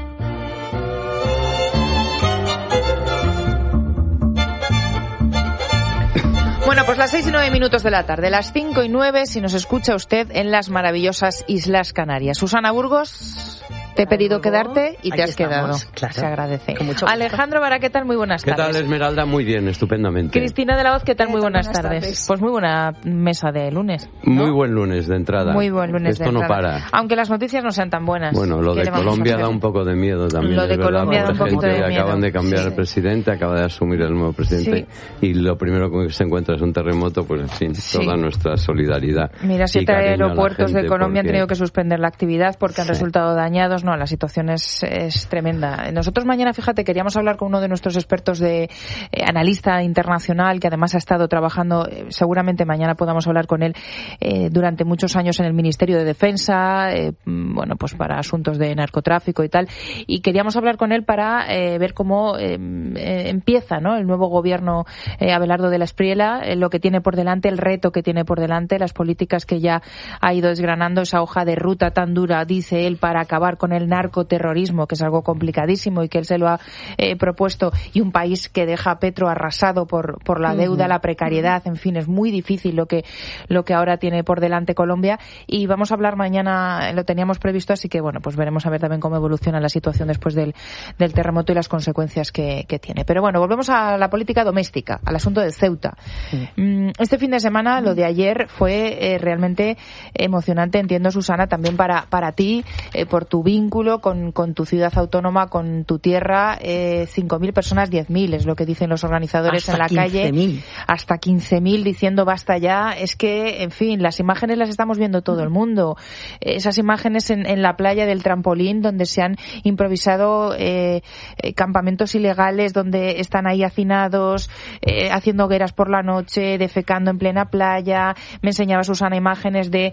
[SPEAKER 1] Bueno, pues las 6:09 de la tarde, las 5:09 si nos escucha usted en las maravillosas Islas Canarias. Susana Burgos, te he pedido quedarte y te has quedado. Claro. Se agradece. Alejandro Vara, ¿qué tal? Muy buenas tardes.
[SPEAKER 22] ¿Qué tal, Esmeralda? Muy bien, estupendamente.
[SPEAKER 1] Cristina de la Hoz, ¿qué tal? Muy buenas tardes. Pues muy buena mesa de lunes, ¿no?
[SPEAKER 22] Muy buen lunes de entrada.
[SPEAKER 1] Muy buen lunes
[SPEAKER 22] Esto
[SPEAKER 1] de entrada.
[SPEAKER 22] no para.
[SPEAKER 1] Aunque las noticias no sean tan buenas.
[SPEAKER 22] Bueno, lo de Colombia da un poco de miedo también.
[SPEAKER 1] Lo de Colombia da un poquito de miedo.
[SPEAKER 22] Acaban de cambiar el presidente, acaba de asumir el nuevo presidente y lo primero que se encuentra es un terremoto, pues en fin, toda nuestra solidaridad.
[SPEAKER 1] Mira, 7 aeropuertos de Colombia han tenido que suspender la actividad porque han resultado dañados. No, la situación es tremenda. Nosotros mañana, fíjate, queríamos hablar con uno de nuestros expertos de analista internacional que además ha estado trabajando, seguramente mañana podamos hablar con él durante muchos años en el Ministerio de Defensa, bueno, pues para asuntos de narcotráfico y tal, y queríamos hablar con él para ver cómo empieza, ¿no?, el nuevo gobierno Abelardo de la Espriella, lo que tiene por delante, el reto que tiene por delante, las políticas que ya ha ido desgranando, esa hoja de ruta tan dura, dice él, para acabar con el narcoterrorismo, que es algo complicadísimo y que él se lo ha propuesto, y un país que deja a Petro arrasado por la deuda, la precariedad, en fin, es muy difícil lo que ahora tiene por delante Colombia, y vamos a hablar mañana, lo teníamos previsto, así que bueno, pues veremos a ver también cómo evoluciona la situación después del terremoto y las consecuencias que tiene. Pero bueno, volvemos a la política doméstica, al asunto de Ceuta. Este fin de semana, lo de ayer fue realmente emocionante, entiendo, Susana, también para ti, por tu vínculo vínculo con tu ciudad autónoma, con tu tierra. 5.000 personas, 10.000 es lo que dicen los organizadores en la calle. Hasta 15.000 diciendo basta ya. Es que, en fin, las imágenes las estamos viendo todo el mundo. Esas imágenes en la playa del trampolín, donde se han improvisado campamentos ilegales, donde están ahí hacinados, haciendo hogueras por la noche, defecando en plena playa. Me enseñaba Susana imágenes de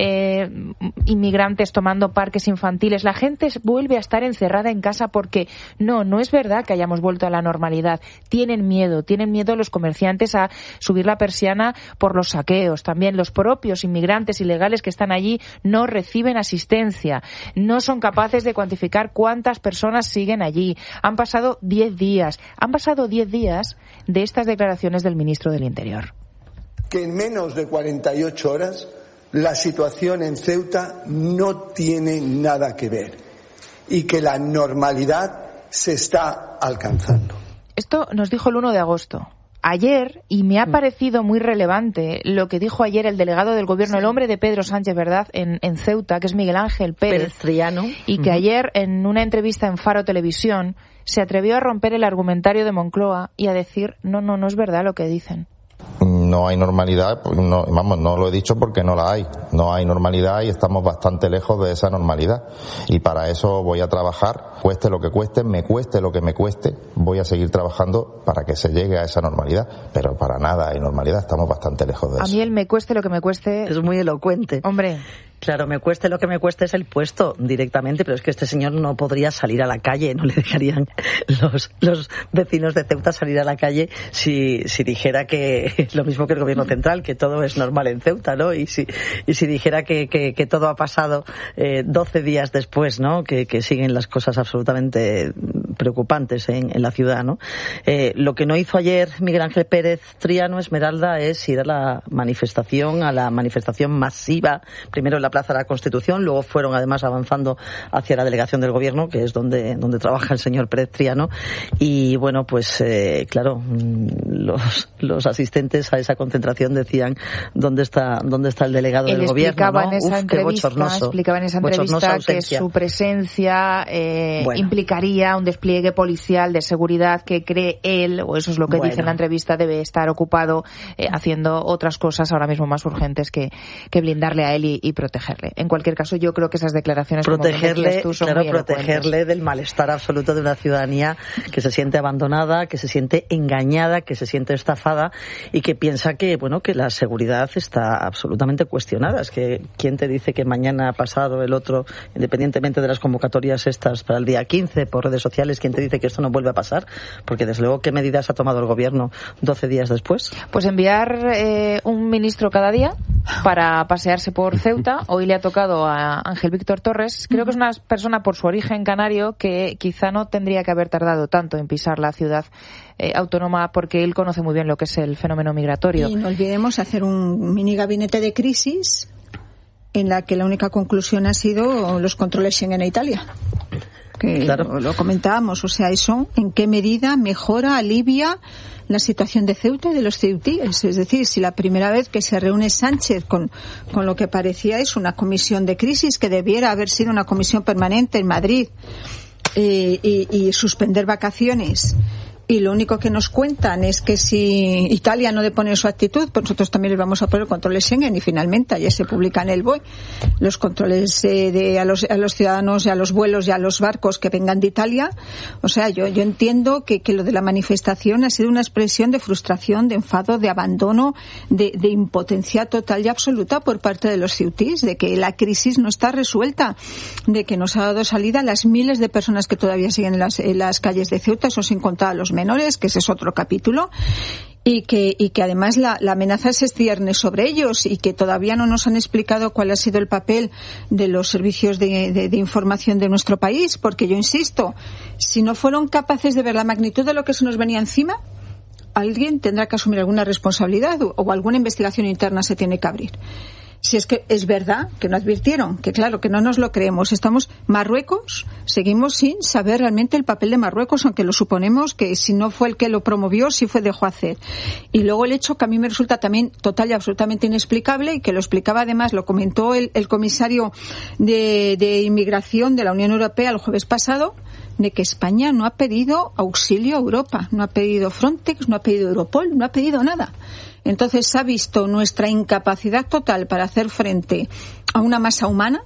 [SPEAKER 1] inmigrantes tomando parques infantiles. La gente vuelve a estar encerrada en casa porque no es verdad que hayamos vuelto a la normalidad. Tienen miedo los comerciantes a subir la persiana por los saqueos. También los propios inmigrantes ilegales que están allí no reciben asistencia. No son capaces de cuantificar cuántas personas siguen allí. Han pasado 10 días. Han pasado 10 días de estas declaraciones del ministro del Interior.
[SPEAKER 2] Que en menos de 48 horas la situación en Ceuta no tiene nada que ver y que la normalidad se está alcanzando.
[SPEAKER 1] Esto nos dijo el 1 de agosto. Ayer, y me ha parecido muy relevante lo que dijo ayer el delegado del Gobierno, el hombre de Pedro Sánchez, ¿verdad?, en Ceuta, que es Miguel Ángel Pérez
[SPEAKER 3] Triano,
[SPEAKER 1] y que ayer, en una entrevista en Faro Televisión, se atrevió a romper el argumentario de Moncloa y a decir, no es verdad lo que dicen.
[SPEAKER 23] No hay normalidad, no lo he dicho porque no la hay. No hay normalidad y estamos bastante lejos de esa normalidad. Y para eso voy a trabajar, cueste lo que cueste, me cueste lo que me cueste, voy a seguir trabajando para que se llegue a esa normalidad. Pero para nada hay normalidad, estamos bastante lejos de eso.
[SPEAKER 1] A mí el me cueste lo que me cueste...
[SPEAKER 3] Es muy elocuente.
[SPEAKER 1] Hombre...
[SPEAKER 3] Claro, me cueste lo que me cueste es el puesto directamente, pero es que este señor no podría salir a la calle, no le dejarían los vecinos de Ceuta salir a la calle si dijera que lo mismo que el gobierno central, que todo es normal en Ceuta, ¿no? Y si dijera que todo ha pasado 12 días después, ¿no? Que siguen las cosas absolutamente preocupantes en la ciudad, ¿no? Lo que no hizo ayer Miguel Ángel Pérez Triano, Esmeralda, es ir a la manifestación masiva, primero en la Plaza de la Constitución, luego fueron además avanzando hacia la delegación del Gobierno, que es donde trabaja el señor Pérez Triano, y bueno, pues claro, los asistentes a esa concentración decían ¿dónde está el delegado del Gobierno?
[SPEAKER 1] ¿No? Explicaba en esa entrevista que su presencia implicaría un despliegue policial de seguridad que cree él, o eso es lo que dice en la entrevista, debe estar ocupado haciendo otras cosas ahora mismo más urgentes que blindarle a él y protegerle. En cualquier caso, yo creo que esas declaraciones
[SPEAKER 3] protegerle del malestar absoluto de una ciudadanía que se siente abandonada, que se siente engañada, que se siente estafada y que piensa que la seguridad está absolutamente cuestionada. Es que ¿quién te dice que mañana, pasado, el otro, independientemente de las convocatorias estas para el día 15 por redes sociales, quién te dice que esto no vuelve a pasar? Porque desde luego, ¿qué medidas ha tomado el Gobierno 12 días después?
[SPEAKER 1] Pues enviar un ministro cada día para pasearse por Ceuta. Hoy le ha tocado a Ángel Víctor Torres. Creo que es una persona por su origen canario que quizá no tendría que haber tardado tanto en pisar la ciudad autónoma, porque él conoce muy bien lo que es el fenómeno migratorio.
[SPEAKER 24] Y no olvidemos hacer un mini gabinete de crisis en la que la única conclusión ha sido los controles Schengen a Italia. Que lo comentábamos, o sea, eso en qué medida mejora, alivia la situación de Ceuta y de los ceutíes. Es decir, si la primera vez que se reúne Sánchez con lo que parecía es una comisión de crisis, que debiera haber sido una comisión permanente en Madrid, y suspender vacaciones, y lo único que nos cuentan es que si Italia no depone su actitud, pues nosotros también les vamos a poner controles Schengen, y finalmente ayer se publica en el BOE los controles a los ciudadanos y a los vuelos y a los barcos que vengan de Italia. O sea, yo entiendo que lo de la manifestación ha sido una expresión de frustración, de enfado, de abandono, de impotencia total y absoluta por parte de los ceutíes, de que la crisis no está resuelta, de que nos ha dado salida a las miles de personas que todavía siguen en las calles de Ceuta, eso sin contar a los menores, que ese es otro capítulo, y que además la amenaza se cierne sobre ellos, y que todavía no nos han explicado cuál ha sido el papel de los servicios de información de nuestro país, porque yo insisto, si no fueron capaces de ver la magnitud de lo que se nos venía encima, alguien tendrá que asumir alguna responsabilidad o alguna investigación interna se tiene que abrir. Si es que es verdad que no advirtieron, que claro, que no nos lo creemos. Marruecos, seguimos sin saber realmente el papel de Marruecos, aunque lo suponemos que si no fue el que lo promovió, sí dejó hacer. Y luego el hecho que a mí me resulta también total y absolutamente inexplicable, y que lo explicaba además, lo comentó el comisario de Inmigración de la Unión Europea el jueves pasado, de que España no ha pedido auxilio a Europa, no ha pedido Frontex, no ha pedido Europol, no ha pedido nada. Entonces se ha visto nuestra incapacidad total para hacer frente a una masa humana,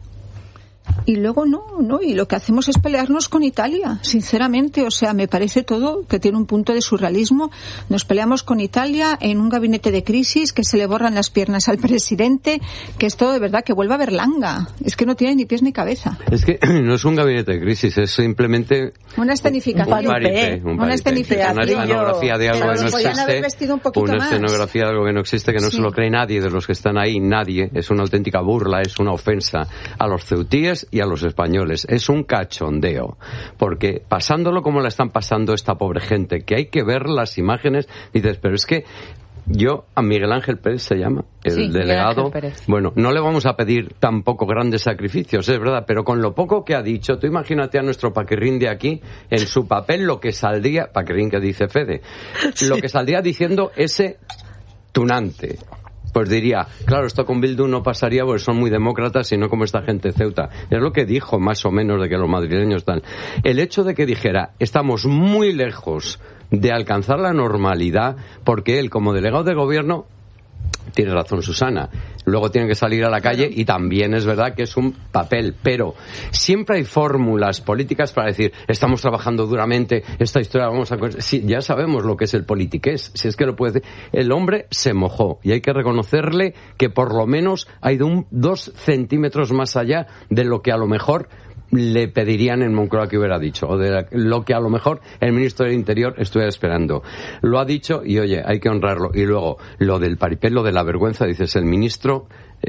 [SPEAKER 24] y luego y lo que hacemos es pelearnos con Italia, sinceramente. O sea, me parece todo que tiene un punto de surrealismo. Nos peleamos con Italia en un gabinete de crisis, que se le borran las piernas al presidente, que es todo de verdad que vuelve a Berlanga. Es que no tiene ni pies ni cabeza.
[SPEAKER 22] Es que no es un gabinete de crisis, es simplemente
[SPEAKER 24] una escenificación.
[SPEAKER 22] Una escenografía de algo que no existe. Una escenografía de algo que no existe, que no se lo cree nadie de los que están ahí, nadie. Es una auténtica burla, es una ofensa a los ceutíes y a los españoles. Es un cachondeo, porque pasándolo como la están pasando esta pobre gente, que hay que ver las imágenes, dices, pero es que yo, a Miguel Ángel Pérez se llama, el delegado, bueno, no le vamos a pedir tampoco grandes sacrificios, es verdad, pero con lo poco que ha dicho, tú imagínate a nuestro Paquirrín de aquí, en su papel lo que saldría, Paquirrín que dice Fede, lo que saldría diciendo ese tunante. Pues diría, claro, esto con Bildu no pasaría porque son muy demócratas y no como esta gente de Ceuta. Es lo que dijo más o menos de que los madrileños están. El hecho de que dijera, estamos muy lejos de alcanzar la normalidad, porque él como delegado de gobierno, tiene razón Susana, luego tiene que salir a la calle y también es verdad que es un papel, pero siempre hay fórmulas políticas para decir, estamos trabajando duramente, esta historia vamos a... Sí, ya sabemos lo que es el politiqués, si es que lo puede decir. El hombre se mojó y hay que reconocerle que por lo menos ha ido 2 centímetros más allá de lo que a lo mejor le pedirían en Moncloa que hubiera dicho, o de lo que a lo mejor el ministro del Interior estuviera esperando. Lo ha dicho y oye, hay que honrarlo. Y luego, lo del paripé, lo de la vergüenza, dices, el ministro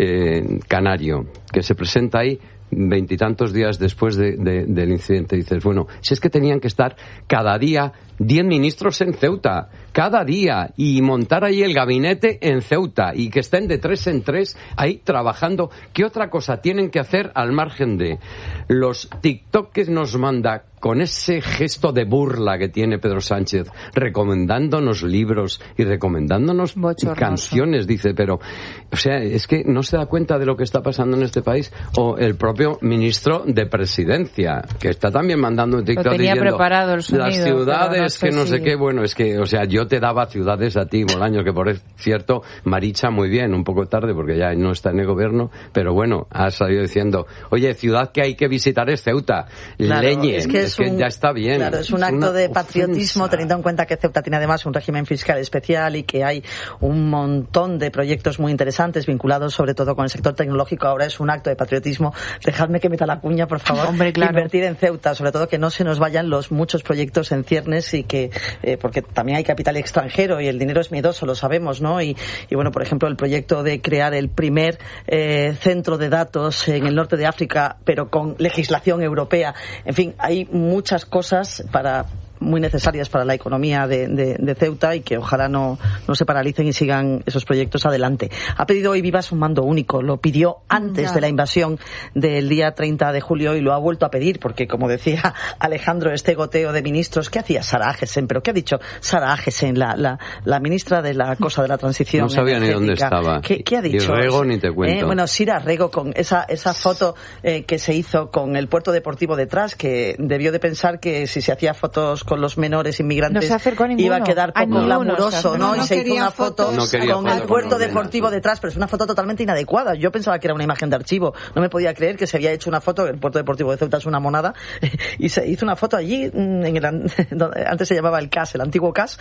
[SPEAKER 22] canario, que se presenta ahí 20 y tantos días después del incidente, dices, bueno, si es que tenían que estar cada día 10 ministros en Ceuta, cada día, y montar ahí el gabinete en Ceuta, y que estén de 3 en 3 ahí trabajando. ¿Qué otra cosa tienen que hacer al margen de los TikTok que nos manda con ese gesto de burla que tiene Pedro Sánchez, recomendándonos libros y recomendándonos canciones? Dice, pero, o sea, es que no se da cuenta de lo que está pasando en este país. O el propio ministro de Presidencia, que está también mandando un TikTok diciendo, preparado el sonido, las ciudades que no sé qué, bueno, es que, o sea, yo te daba ciudades a ti, Bolaños, que por cierto, Maricha muy bien, un poco tarde porque ya no está en el gobierno, pero bueno, ha salido diciendo, oye, ciudad que hay que visitar es Ceuta, claro, Leñe, es que ya está bien.
[SPEAKER 3] Claro, es un acto de patriotismo, teniendo en cuenta que Ceuta tiene además un régimen fiscal especial y que hay un montón de proyectos muy interesantes vinculados sobre todo con el sector tecnológico. Ahora es un acto de patriotismo. Dejadme que meta la cuña, por favor.
[SPEAKER 1] Hombre, claro.
[SPEAKER 3] Invertir en Ceuta, sobre todo que no se nos vayan los muchos proyectos en ciernes, y que porque también hay capital extranjero y el dinero es miedoso, lo sabemos, ¿no? Y bueno, por ejemplo, el proyecto de crear el primer centro de datos en el norte de África, pero con legislación europea. En fin, hay muchas cosas muy necesarias para la economía de Ceuta, y que ojalá no se paralicen y sigan esos proyectos adelante. Ha pedido hoy Vivas un mando único, lo pidió antes de la invasión del día 30 de julio y lo ha vuelto a pedir, porque como decía Alejandro, este goteo de ministros, ¿qué hacía Sara Agesen? ¿Pero qué ha dicho Sara Agesen, la ministra de la cosa de la transición?
[SPEAKER 22] No sabía ni dónde estaba.
[SPEAKER 3] ¿Qué ha dicho?
[SPEAKER 22] Y Rego ni te cuento.
[SPEAKER 3] Bueno, Sira Rego, con esa foto que se hizo con el puerto deportivo detrás, que debió de pensar que si se hacía fotos con los menores inmigrantes iba a quedar poco glamuroso, ¿no? Y se hizo una foto con el puerto deportivo detrás, pero es una foto totalmente inadecuada. Yo pensaba que era una imagen de archivo, no me podía creer que se había hecho una foto. El puerto deportivo de Ceuta es una monada, y se hizo una foto allí antes se llamaba el CAS, el antiguo CAS,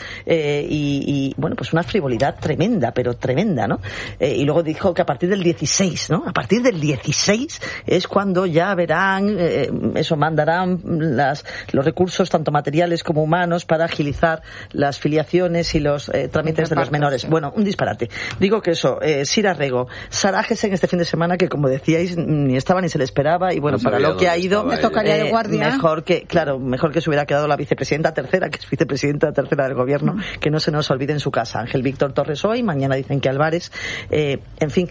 [SPEAKER 3] y bueno, pues una frivolidad tremenda, pero tremenda, ¿no? Y luego dijo que a partir del 16, ¿no? A partir del 16 es cuando ya verán, mandarán los recursos tanto materiales como humanos para agilizar las filiaciones y los trámites de los menores. Bueno, un disparate. Digo que eso, Sira Rego, Sara Agesen este fin de semana, que como decíais, ni estaba ni se le esperaba, y bueno, no para lo que ha ido,
[SPEAKER 24] me tocaría de guardia.
[SPEAKER 3] Mejor que se hubiera quedado la vicepresidenta tercera, que es vicepresidenta tercera del gobierno, que no se nos olvide en su casa. Ángel Víctor Torres hoy, mañana dicen que Álvarez, en fin.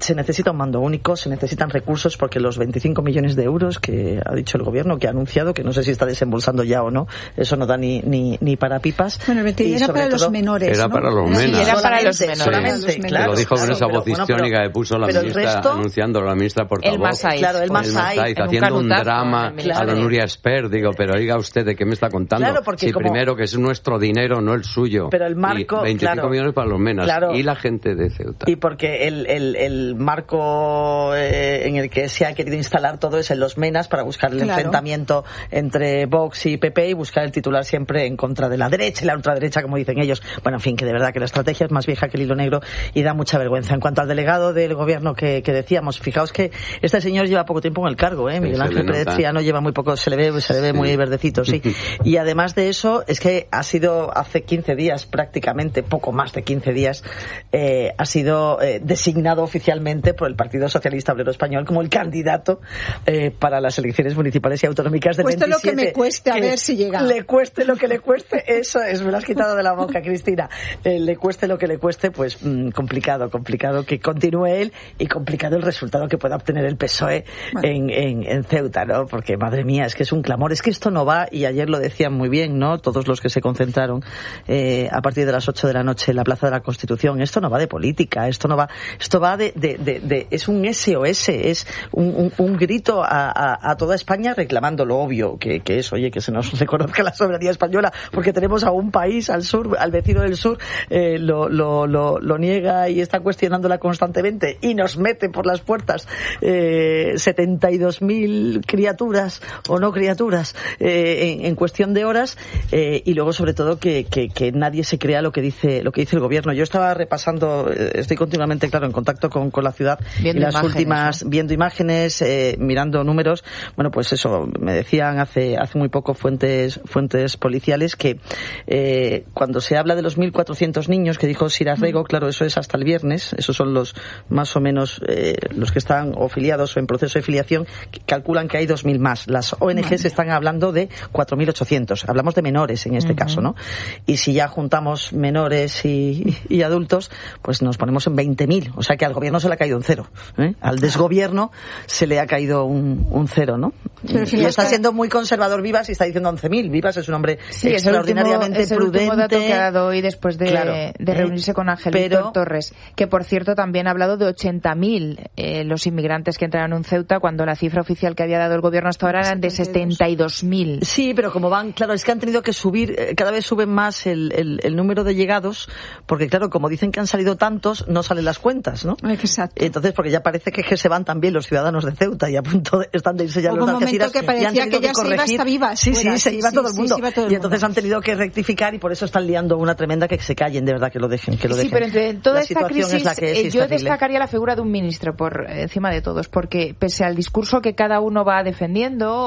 [SPEAKER 3] se necesita un mando único, se necesitan recursos, porque los 25 millones de euros que ha dicho el gobierno, que ha anunciado, que no sé si está desembolsando ya o no, eso no da ni para pipas.
[SPEAKER 24] Bueno, era para los menores,
[SPEAKER 22] Era para los menores.
[SPEAKER 1] Era para los menores.
[SPEAKER 3] Solamente, claro.
[SPEAKER 22] Lo dijo con esa voz histriónica que puso la ministra, anunciando la ministra portavoz.
[SPEAKER 1] El Masaiz.
[SPEAKER 3] Claro, el Masaiz.
[SPEAKER 22] Haciendo un drama a la Nuria Espert. Digo, pero oiga usted, ¿de qué me está contando?
[SPEAKER 3] Claro, porque
[SPEAKER 22] primero que es nuestro dinero, no el suyo.
[SPEAKER 3] Pero el marco,
[SPEAKER 22] y 25 millones para los menas.
[SPEAKER 3] Claro.
[SPEAKER 22] Y la gente de Ceuta.
[SPEAKER 3] Y porque el marco en el que se ha querido instalar todo es en los menas, para buscar el enfrentamiento entre Vox y PP, y buscar el titular siempre en contra de la derecha y la ultraderecha, como dicen ellos. Bueno, en fin, que de verdad que la estrategia es más vieja que el hilo negro y da mucha vergüenza. En cuanto al delegado del gobierno que decíamos, fijaos que este señor lleva poco tiempo en el cargo, Miguel Ángel Pérez Triano lleva muy poco, se le ve muy verdecito, sí. Y además de eso, es que ha sido hace 15 días prácticamente, poco más de 15 días, ha sido designado oficialmente por el Partido Socialista Obrero Español como el candidato para las elecciones municipales y autonómicas del 27.
[SPEAKER 24] Cueste lo que me cueste, a ver si llega.
[SPEAKER 3] Le cueste lo que le cueste, eso es, me lo has quitado de la boca, Cristina. Le cueste lo que le cueste, pues complicado que continúe él, y complicado el resultado que pueda obtener el PSOE en Ceuta, ¿no? Porque, madre mía, es que es un clamor, es que esto no va, y ayer lo decían muy bien, ¿no? Todos los que se concentraron a partir de las 8 de la noche en la Plaza de la Constitución, esto no va de política, esto va de es un SOS, es un grito a toda España reclamando lo obvio, que es, oye, que se nos reconozca la soberanía española, porque tenemos a un país al sur, al vecino del sur, lo niega y está cuestionándola constantemente, y nos mete por las puertas 72.000 criaturas o no criaturas en cuestión de horas, y luego sobre todo que nadie se crea lo que dice el gobierno. Yo estaba repasando, estoy continuamente, claro, en contacto con la ciudad, viendo y las imágenes, últimas, ¿no? Viendo imágenes, mirando números. Bueno, pues eso, me decían hace muy poco fuentes policiales que cuando se habla de los 1.400 niños que dijo Sira Rego, claro, eso es hasta el viernes, esos son los más o menos los que están o filiados o en proceso de filiación, calculan que hay 2.000 más. Las ONGs están hablando de 4.800. Hablamos de menores en este caso, ¿no? Y si ya juntamos menores y adultos, pues nos ponemos en 20.000. O sea que al gobierno se le ha caído un cero. Al desgobierno se le ha caído un cero, ¿no? Y está siendo muy conservador Vivas y está diciendo 11.000. Vivas es un hombre extraordinariamente prudente.
[SPEAKER 1] Es el último dato que ha dado hoy después de reunirse con Angelito Torres, que por cierto también ha hablado de 80.000 los inmigrantes que entraron en Ceuta, cuando la cifra oficial que había dado el gobierno hasta ahora eran de 72.000.
[SPEAKER 3] Sí, pero como van, claro, es que han tenido que subir, cada vez suben más el número de llegados, porque claro, como dicen que han salido tantos, no salen las cuentas, ¿no?
[SPEAKER 24] Exacto.
[SPEAKER 3] Entonces, porque ya parece que se van también los ciudadanos de Ceuta y a punto están de irse ya los Algeciras,
[SPEAKER 24] que parecía que ya se iba hasta Vivas.
[SPEAKER 3] Sí, se iba todo el mundo. Y entonces han tenido que rectificar, y por eso están liando una tremenda, que se callen, de verdad, que lo dejen.
[SPEAKER 1] Sí, pero entre toda esta crisis yo destacaría la figura de un ministro por encima de todos, porque pese al discurso que cada uno va defendiendo